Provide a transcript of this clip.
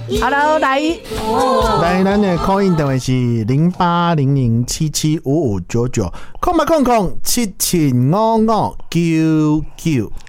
Hello， 来， 咱的 call in 电话是0800775599，0800775599。